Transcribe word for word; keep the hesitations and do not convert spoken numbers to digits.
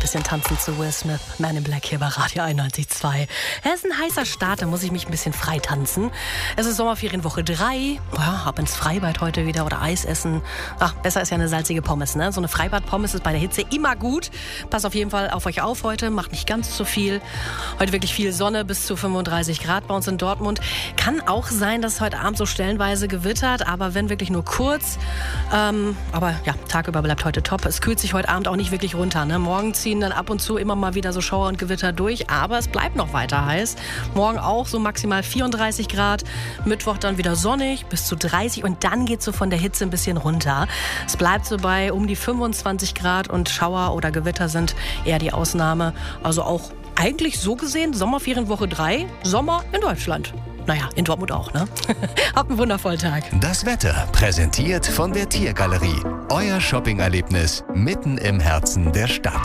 bisschen tanzen zu Will Smith, Man in Black hier bei Radio einundneunzig Komma zwei. Er ist ein heißer Start, da muss ich mich ein bisschen frei tanzen. Es ist Sommerferienwoche drei. Ja, ab ins Freibad heute wieder oder Eis essen. Ach, besser ist ja eine salzige Pommes, ne? So eine Freibad-Pommes ist bei der Hitze immer gut. Passt auf jeden Fall auf euch auf heute, macht nicht ganz so viel. Heute wirklich viel Sonne, bis zu fünfunddreißig Grad bei uns in Dortmund. Kann auch sein, dass heute Abend so stellenweise gewittert, aber wenn wirklich nur kurz. Ähm, aber ja, tagüber bleibt heute top. Es kühlt sich heute Abend auch nicht wirklich runter, ne? Morgen ziehen dann ab und zu immer mal wieder so Schauer und Gewitter durch, aber es bleibt noch weiter heiß. Morgen auch so maximal vierunddreißig Grad. Mittwoch dann wieder sonnig, bis zu dreißig und dann geht es so von der Hitze ein bisschen runter. Es bleibt so bei um die fünfundzwanzig Grad und Schauer oder Gewitter sind eher die Ausnahme. Also auch eigentlich so gesehen Sommerferienwoche drei, Sommer in Deutschland. Naja, in Dortmund auch, ne? Habt einen wundervollen Tag. Das Wetter präsentiert von der Tiergalerie. Euer Shopping-Erlebnis mitten im Herzen der Stadt.